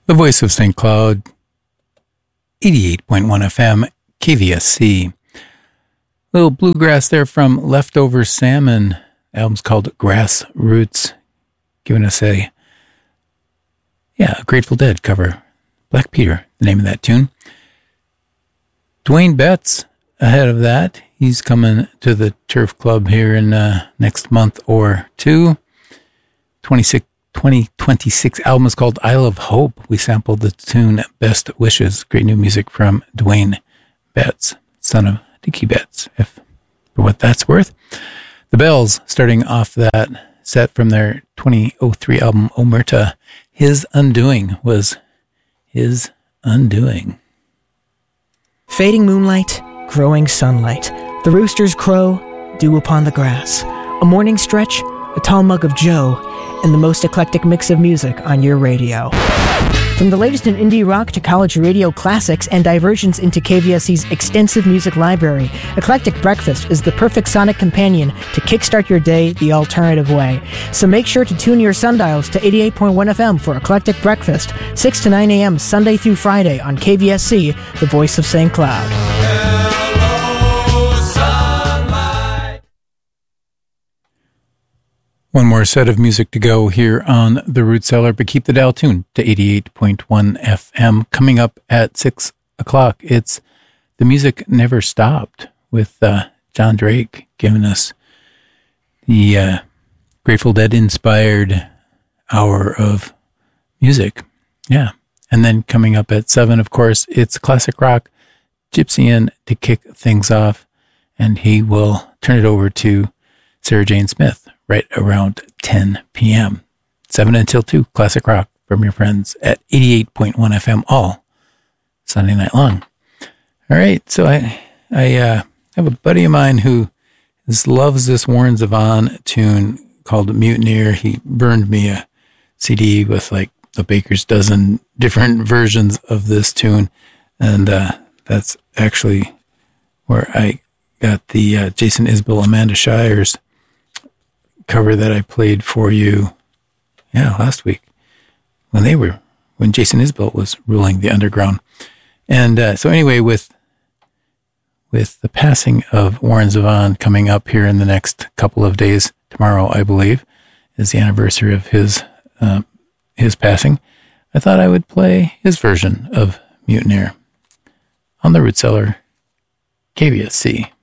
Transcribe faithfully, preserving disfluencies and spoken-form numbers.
The Voice of Saint Cloud, eighty-eight point one F M, K V S C. Little bluegrass there from Leftover Salmon. The album's called Grassroots, giving us a, yeah, a Grateful Dead cover. Black Peter, the name of that tune. Dwayne Betts, ahead of that, he's coming to the Turf Club here in uh, next month or two. twenty-six twenty twenty-six album is called Isle of Hope. We sampled the tune Best Wishes. Great new music from Dwayne Betts, son of Dickie Betts, if for what that's worth. The Bells, starting off that set from their twenty oh three album Omerta. His Undoing was His Undoing. Fading moonlight, growing sunlight. The roosters crow, dew upon the grass. A morning stretch, a tall mug of Joe, and the most eclectic mix of music on your radio. From the latest in indie rock to college radio classics and diversions into K V S C's extensive music library, Eclectic Breakfast is the perfect sonic companion to kickstart your day the alternative way. So make sure to tune your sundials to eighty-eight point one F M for Eclectic Breakfast, six to nine a.m. Sunday through Friday on K V S C, the voice of Saint Cloud. One more set of music to go here on The Root Cellar, but keep the dial tuned to eighty-eight point one F M. Coming up at six o'clock, it's The Music Never Stopped with uh, John Drake giving us the uh, Grateful Dead-inspired hour of music. Yeah. And then coming up at seven, of course, it's classic rock, Gypsy in to kick things off, and he will turn it over to Sarah Jane Smith right around ten p.m. seven until two, classic rock from your friends at eighty-eight point one F M all Sunday night long. All right, so I I uh, have a buddy of mine who is, loves this Warren Zevon tune called Mutineer. He burned me a C D with like a baker's dozen different versions of this tune, and uh, that's actually where I got the uh, Jason Isbell, Amanda Shires cover that I played for you, yeah, last week when they were, when Jason Isbell was ruling the underground. And uh, so anyway, with with the passing of Warren Zevon coming up here in the next couple of days, tomorrow, I believe, is the anniversary of his uh, his passing, I thought I would play his version of Mutineer on the Root Cellar, K V S C.